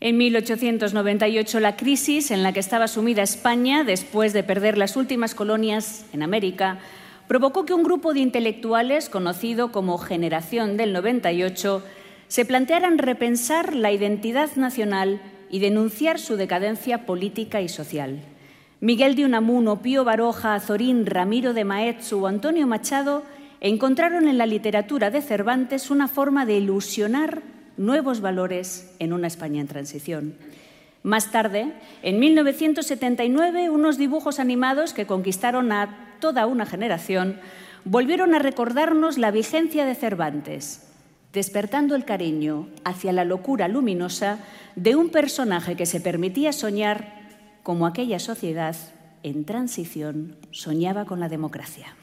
En 1898, la crisis en la que estaba sumida España, después de perder las últimas colonias en América, provocó que un grupo de intelectuales, conocido como Generación del 98, se plantearan repensar la identidad nacional y denunciar su decadencia política y social. Miguel de Unamuno, Pío Baroja, Azorín, Ramiro de Maeztu o Antonio Machado encontraron en la literatura de Cervantes una forma de ilusionar nuevos valores en una España en transición. Más tarde, en 1979, unos dibujos animados que conquistaron a toda una generación volvieron a recordarnos la vigencia de Cervantes, despertando el cariño hacia la locura luminosa de un personaje que se permitía soñar como aquella sociedad en transición soñaba con la democracia.